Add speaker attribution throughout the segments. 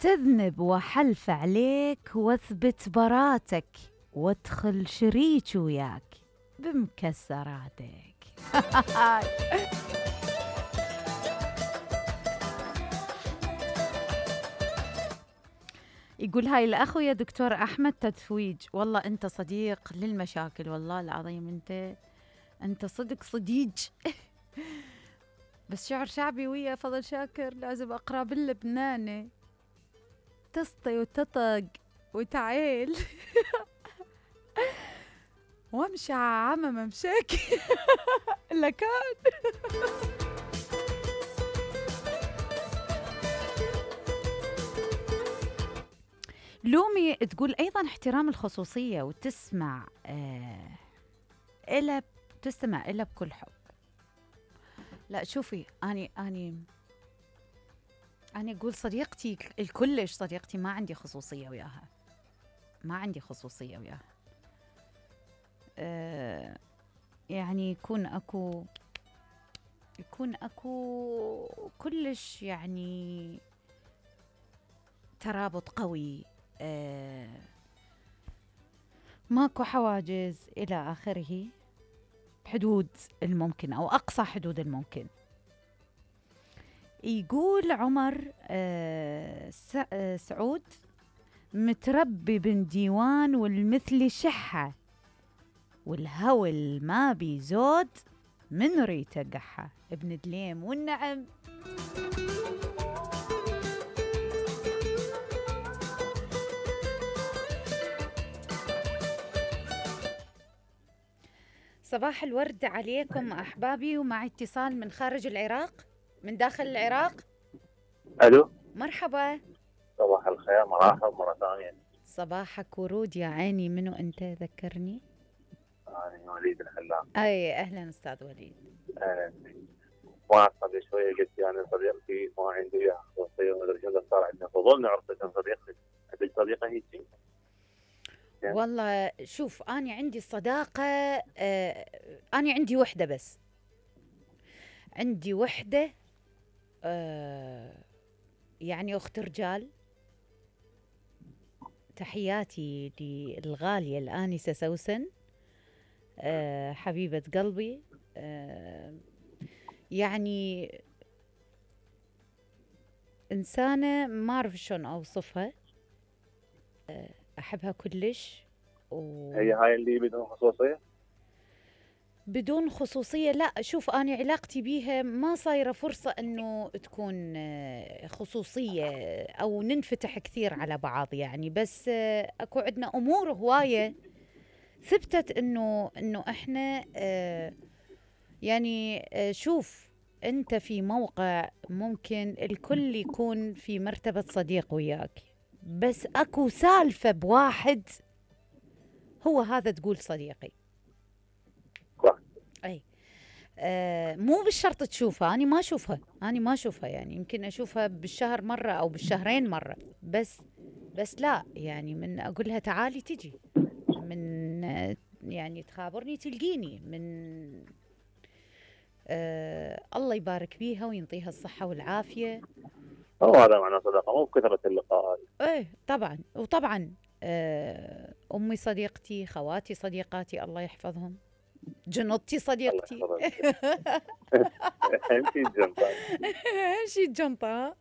Speaker 1: تذنب وحلف عليك واثبت براتك وادخل شريك وياك بمكسراتك. يقول هاي الأخو يا دكتور أحمد تدفويج، والله أنت صديق للمشاكل، والله العظيم أنت صدق صديج. بس شعر شعبي ويا فضل شاكر لازم أقرأ باللبناني، تسطي وتطق وتعيل. وامشي عمم ممشاكي. لكان لومي تقول أيضا احترام الخصوصية وتسمع إلا تستمع إلا بكل حب. لا شوفي أنا أقول صديقتي الكلش صديقتي ما عندي خصوصية وياها، ما عندي خصوصية وياها. يعني يكون أكو كلش يعني ترابط قوي، ماكو حواجز إلى آخره، بحدود الممكن أو أقصى حدود الممكن. يقول عمر سعود متربي بن ديوان والمثل شحة والهول ما بيزود من ريته قحة. ابن دليم والنعم. صباح الورد عليكم أحبابي، ومع اتصال من خارج العراق، من داخل العراق.
Speaker 2: الو،
Speaker 1: مرحبا.
Speaker 2: صباح الخير، مرحبا مرة ثانية.
Speaker 1: صباحك ورود يا عيني. منو أنت ذكرني؟
Speaker 2: أنا وليد الحلاق.
Speaker 1: أي أهلا أستاذ وليد.
Speaker 2: أهلا فيك. ما قبل شوية قلت أنا صديقتي ما عندي وياها خصوصية ولدرجة صار عندنا فضول نعرف كم صديقتي. عندك صديقة هيك؟
Speaker 1: والله شوف أنا عندي الصداقة، أنا عندي وحدة بس، عندي وحدة يعني أخت رجال. تحياتي للغالية الآنسة سوسن، حبيبة قلبي. يعني إنسانة ما أعرف شلون أوصفها، أحبها كلش.
Speaker 2: هي هاي اللي بدون خصوصية؟
Speaker 1: بدون خصوصية لا. شوف أنا علاقتي بيها ما صايرة فرصة أنه تكون خصوصية أو ننفتح كثير على بعض يعني، بس أكو عندنا أمور هواية ثبتت أنه إحنا يعني شوف أنت في موقع ممكن الكل يكون في مرتبة صديق وياك، بس أكو سالفة بواحد هو هذا تقول صديقي.
Speaker 2: صح.
Speaker 1: أي مو بالشرط تشوفها، أنا ما أشوفها يعني يمكن أشوفها بالشهر مرة أو بالشهرين مرة، بس لا يعني من أقولها تعالي تجي، من يعني تخابرني تلقيني، من الله يبارك بيها وينطيها الصحة والعافية.
Speaker 2: هذا معنى صداقة، مو بكثرة اللقاءات.
Speaker 1: ايه طبعا. وطبعا أمي صديقتي، خواتي صديقاتي الله يحفظهم، جنطتي
Speaker 2: الله
Speaker 1: صديقتي.
Speaker 2: يحفظك. امشي الجنب.
Speaker 1: امشي الجنطة.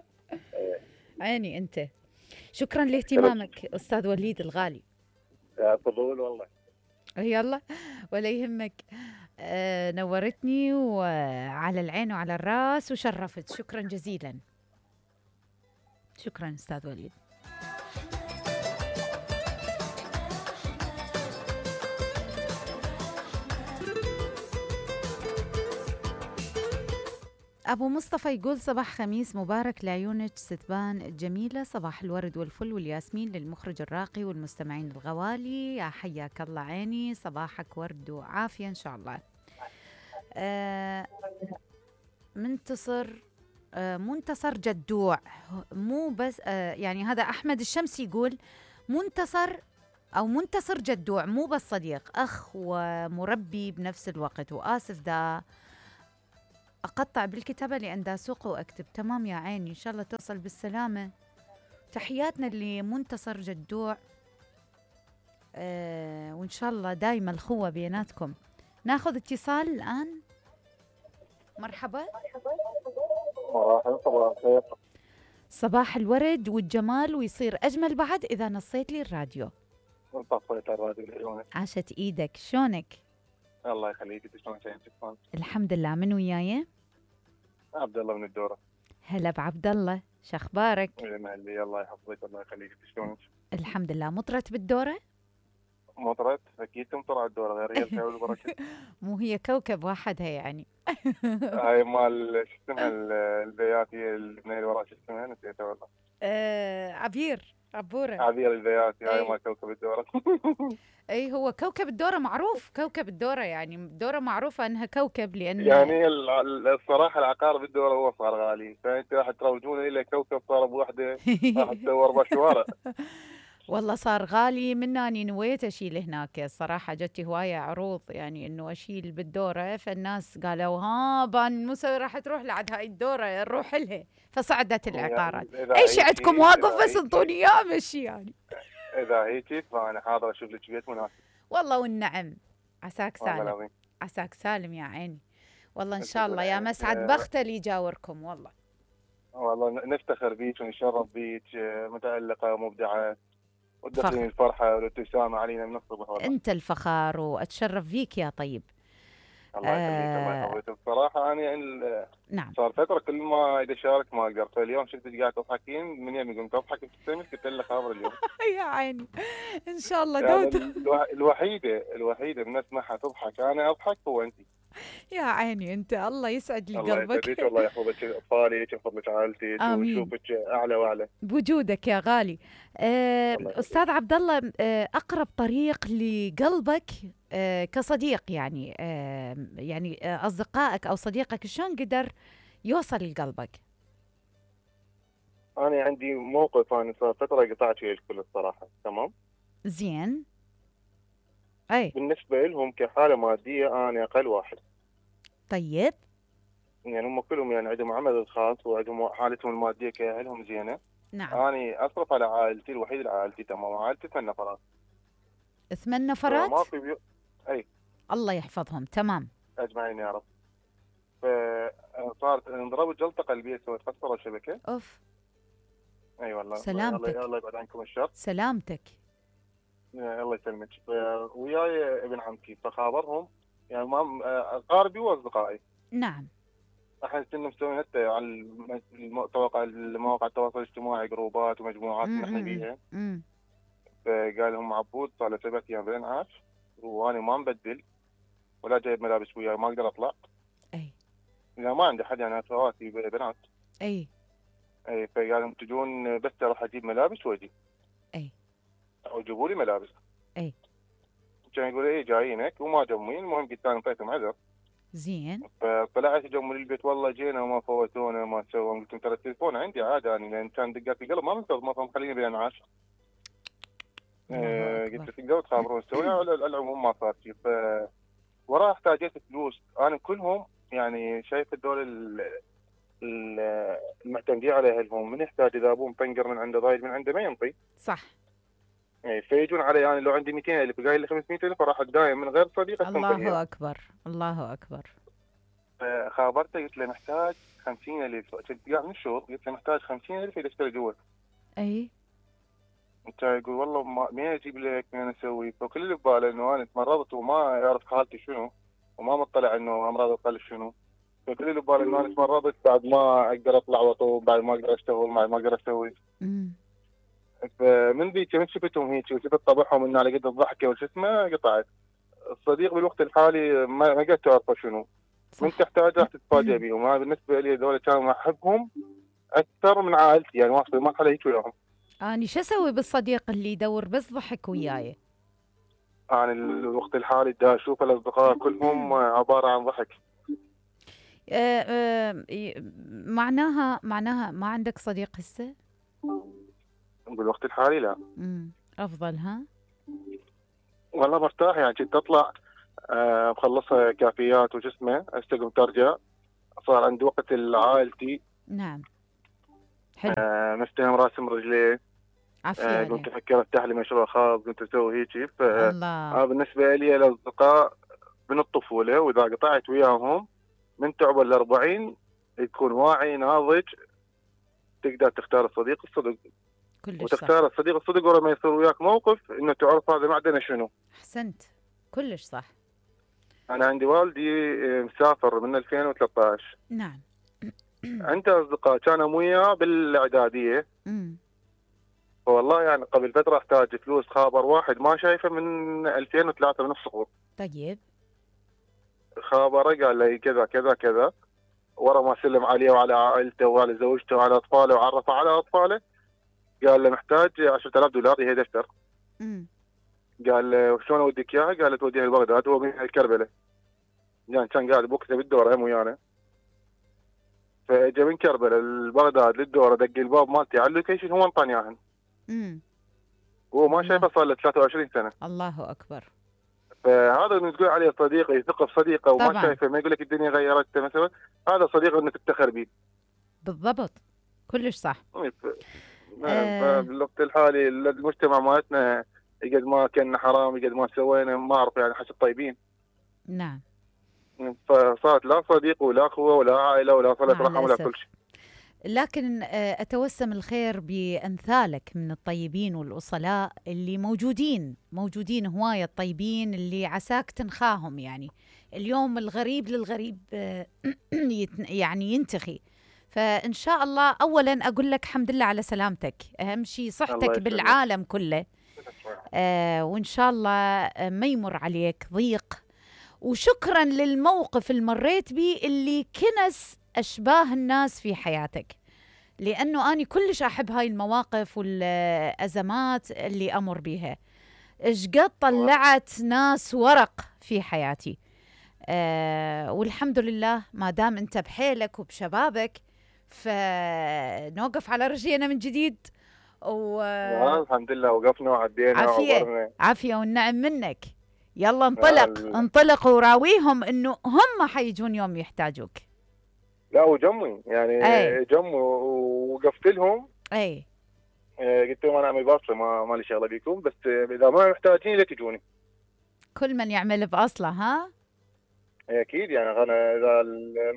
Speaker 1: عيني أنت. شكرا
Speaker 2: شكرا.
Speaker 1: لاهتمامك أستاذ وليد الغالي.
Speaker 2: فضول والله.
Speaker 1: يلا ولا يهمك. نورتني وعلى العين وعلى الراس وشرفت. شكرا جزيلا. شكرا أستاذ وليد. أبو مصطفى يقول صباح خميس مبارك لعيونك ستبان الجميلة، صباح الورد والفل والياسمين للمخرج الراقي والمستمعين الغوالي، يا حياك الله عيني، صباحك ورد وعافية إن شاء الله. منتصر جدوع، مو بس يعني هذا أحمد الشمسي يقول منتصر جدوع مو بس صديق، أخ ومربي بنفس الوقت، وآسف دا أقطع بالكتابة لأن دا أسوق وأكتب. تمام يا عيني، إن شاء الله توصل بالسلامة. تحياتنا لمنتصر جدوع. وإن شاء الله دايما الخوة بيناتكم. ناخذ اتصال الآن. مرحبا.
Speaker 2: صباح الخير.
Speaker 1: صباح الورد والجمال، ويصير أجمل بعد إذا نصيت لي الراديو.
Speaker 2: طفيت الراديو اليوم.
Speaker 1: عاشت إيدك، شلونك؟
Speaker 2: الله يخليك. شلونك؟
Speaker 1: الحمد لله. من وياي؟
Speaker 2: عبد الله من الدورة.
Speaker 1: هلا بعبد الله، شخبارك؟
Speaker 2: الله يحفظك الله يخليك. شلونك؟
Speaker 1: الحمد لله. مطرت بالدورة؟
Speaker 2: مطرت اكيد تمطر على الدورة، غير هي الخير والبركة.
Speaker 1: مو هي كوكب وحدها يعني.
Speaker 2: هاي مال شو اسمها البيات، هي اللي وراء شو اسمها نسيتها والله.
Speaker 1: عبورة.
Speaker 2: عبير البيات هاي مال كوكب الدورة.
Speaker 1: اي هو كوكب الدورة معروف، كوكب الدورة يعني الدورة معروفة انها كوكب لان
Speaker 2: يعني الصراحة العقار بالدورة هو صار غالي، فانت راح تروجون الى كوكب صار بوحدة راح تسوي 4 شوارع.
Speaker 1: والله صار غالي. مناني نويت اشيل هناك الصراحه، جتي هوايه عروض يعني انه اشيل بالدوره، فالناس قالوا ها بان مسوي راح تروح لعد هاي الدوره نروح لها، فصعدت العقارات. اي شيء عندكم واقف بس انطوني اياه مشي يعني.
Speaker 2: اذا هيك فانا حاضر اشوف لك بيت مناسب.
Speaker 1: والله والنعم. عساك سالم. عساك سالم يا عيني. والله ان شاء الله يا مسعد بخت اللي يجاوركم. والله
Speaker 2: نفتخر بيك ونشرف بيك، متألقة ومبدعة وتدخلين الفرحة والابتسامة علينا من الصبح. والله
Speaker 1: انت الفخار واتشرف فيك يا طيب.
Speaker 2: الله يخليك الله يحفظك. بصراحة أنا يعني
Speaker 1: نعم
Speaker 2: صار فترة كل ما إذا شارك ما أقدر، فاليوم شفتك قاعد تضحكين من يوم قمت أضحك وتبتسمي قلت لك خابر اليوم.
Speaker 1: يا عيني ان شاء الله
Speaker 2: يعني الوحيدة من اسمعها تضحك أنا أضحك هو أنت.
Speaker 1: يا عيني انت، الله يسعد لي قلبك.
Speaker 2: الله يسعدك والله يحفظك اطفالك يحفظ لك عائلتك ويشوفك اعلى واعلى
Speaker 1: بوجودك يا غالي. استاذ عبد الله، اقرب طريق لقلبك كصديق يعني يعني اصدقائك او صديقك شلون قدر يوصل لقلبك؟
Speaker 2: انا عندي موقف، انا صار فتره قطعت فيه الكل الصراحه. تمام
Speaker 1: زين. اي
Speaker 2: بالنسبه لهم كحاله ماديه انا اقل واحد.
Speaker 1: طيب
Speaker 2: يعني هم كلهم يعني عندهم عمل خاص وعندهم حالتهم الماديه كاهلهم زينه.
Speaker 1: نعم.
Speaker 2: انا اصرف على عائلتي الوحيد لعائلتي. تمام. عائلتي 8 نفرات.
Speaker 1: 8 نفرات؟
Speaker 2: ما في اي
Speaker 1: الله يحفظهم. تمام
Speaker 2: اجمعين يا رب. فصارت انضربت جلطه قلبيه سوت تكسر الشبكه.
Speaker 1: اوف.
Speaker 2: اي والله.
Speaker 1: سلامتك.
Speaker 2: الله يبعد عنكم الشر.
Speaker 1: سلامتك.
Speaker 2: الله يسلمك. وياي ابن عمتي فخابرهم يعني ما اقاربي واصدقائي.
Speaker 1: نعم.
Speaker 2: احنا كنا مسوين حتى على مواقع التواصل الاجتماعي جروبات ومجموعات نحن بيها. فقال لهم عبود صار له 7 ايام بالانعاش وانا ما مبدل ولا جايب ملابس وياي ما اقدر اطلع.
Speaker 1: اي
Speaker 2: اذا ما عندي حد يعني اخواتي بنات.
Speaker 1: اي
Speaker 2: فقال لهم تجون بس اروح اجيب ملابس واجي.
Speaker 1: اي
Speaker 2: او جيبوا لي ملابس.
Speaker 1: اي
Speaker 2: كان يقول ايه جايينك وما جمين. المهم قلت انا انطيتهم عذر.
Speaker 1: زين.
Speaker 2: فطلعت جم البيت والله جينا وما فوتونا ما سووا. قلت لهم ترى التليفون عندي عادي انا لان كان دقات القلب ما منتظر ما فهم خليني بالانعاش. قلت تقدروا تخابرون تسوي على العموم ما صار شيء. وراه احتاجت فلوس. انا كلهم يعني شايف الدول المعتمدين على اهلهم من يحتاج اذا ابوه مفنقر من عنده ضايج من عنده ما ينطي.
Speaker 1: صح.
Speaker 2: فيجون علي يعني لو عندي 200,000 قايل لي 500,000 راح اتداين من غير صديق.
Speaker 1: الله اكبر الله اكبر.
Speaker 2: خابرته قلت له محتاج 50,000. كنت قاعد من الشغل قلت له محتاج 50,000 إذا اشتري جوه.
Speaker 1: اي
Speaker 2: كان يقول والله مين اجيب لك مين اسوي. فكل اللي بباله انه انا تمرضت وما يعرف حالتي شنو وما مطلع انه امراض القلب شنو. فكل اللي بباله انه انا تمرضت بعد ما اقدر اطلع واطوف بعد ما اقدر اشتغل بعد ما اقدر اسوي. فمن ذيك من شفتهم هيك وشفت طبعهم انه على قد الضحكه وش اسمه قطعت. الصديق بالوقت الحالي ما قد تعرفه شنو. من تحتاج راح تتفاجئ بيهم. انا بالنسبه لي هذول كانوا احبهم اكثر من عائلتي يعني واصل ما خلي هيك وياهم.
Speaker 1: أنا شو أسوي بالصديق اللي يدور بس ضحك وياي؟
Speaker 2: أنا الوقت الحالي دا أشوف الأصدقاء كلهم عبارة عن ضحك.
Speaker 1: معناها ما عندك صديق هسه؟
Speaker 2: بالوقت الحالي لا.
Speaker 1: أفضل ها؟
Speaker 2: والله مرتاح يعني كنت أطلع مخلصها كافيات وجسمه أستقم ترجع. صار عندي وقت لعائلتي.
Speaker 1: نعم. حلو.
Speaker 2: مستلم راسي من رجليه.
Speaker 1: عافية
Speaker 2: قمت
Speaker 1: عليه.
Speaker 2: افكر افتح لي مشروع خاص، قمت اسوي هيك.
Speaker 1: الله.
Speaker 2: بالنسبه لي الاصدقاء من الطفوله، واذا قطعت وياهم من تعبر ال40 تكون واعي ناضج، تقدر تختار الصديق الصدق.
Speaker 1: كلش صح.
Speaker 2: وتختار الصديق الصدق ورا ما يصير وياك موقف انه تعرف هذا معدنه شنو.
Speaker 1: أحسنت. كلش صح.
Speaker 2: انا عندي والدي مسافر من 2013.
Speaker 1: نعم.
Speaker 2: عنده اصدقاء كانوا وياه بالاعداديه.
Speaker 1: أمم.
Speaker 2: والله يعني قبل فتره احتاج فلوس، خابر واحد ما شايفه من 2003 من السقوط.
Speaker 1: طيب.
Speaker 2: خابره قال لي كذا كذا كذا، ورا ما سلم عليه وعلى عائلته وعلى زوجته وعلى اطفاله وعرفه على اطفاله. قال له محتاج 10,000 دولار هي دفتر.
Speaker 1: أمم.
Speaker 2: قال له شلون اوديك اياها؟ قال له توديها لبغداد، هو من كربله. يعني كان قاعد بوقته بالدوره هم ويانا. فاجى من كربلاء لبغداد للدوره، دق الباب مالتي على اللوكيشن، هو انطاني اياهن.
Speaker 1: أمم.
Speaker 2: وهو ما
Speaker 1: الله.
Speaker 2: شايفه صار له 23 سنه.
Speaker 1: الله أكبر.
Speaker 2: فهذا اللي تقول عليه صديق يثق بصديقه وما
Speaker 1: طبعا.
Speaker 2: شايفه، ما يقول لك الدنيا غيرت مثلا، هذا صديق انك تفتخر به.
Speaker 1: بالضبط. كلش صح. آه.
Speaker 2: فبالوقت الحالي المجتمع مالتنا قد ما كنا حرام، قد ما سوينا ما اعرف يعني حسب طيبين.
Speaker 1: نعم.
Speaker 2: فصارت لا صديق ولا اخوه ولا عائله ولا صله
Speaker 1: مع
Speaker 2: رحم ولا كل
Speaker 1: الأسف.
Speaker 2: شيء.
Speaker 1: لكن أتوسم الخير بأمثالك من الطيبين والأصلاء اللي موجودين هواية الطيبين اللي عساك تنخاهم. يعني اليوم الغريب للغريب يعني ينتخي. فإن شاء الله أولا أقول لك الحمد لله على سلامتك، أهم شيء
Speaker 2: الله
Speaker 1: صحتك
Speaker 2: يسلمك.
Speaker 1: بالعالم كله. وإن شاء الله ما يمر عليك ضيق. وشكرا للموقف اللي مريت به اللي كنس أشباه الناس في حياتك، لأنه أنا كلش أحب هاي المواقف والأزمات اللي أمر بها. إيش قد طلعت ناس ورق في حياتي. والحمد لله ما دام أنت بحيلك وبشبابك فنوقف على رجلينا من جديد.
Speaker 2: الحمد لله وقفنا وعدينا
Speaker 1: عافية.
Speaker 2: وعبرنا.
Speaker 1: عافية والنعم منك. يلا انطلق وراويهم انه هم حيجون يوم يحتاجوك.
Speaker 2: لا وجمي يعني.
Speaker 1: اي.
Speaker 2: جمي ووقفت لهم.
Speaker 1: اي.
Speaker 2: قلت لهم انا اعمل باصله، ما لي شغله بيكم، بس اذا ما محتاجين لا تجوني.
Speaker 1: كل من يعمل باصله. ها
Speaker 2: اكيد يعني انا اذا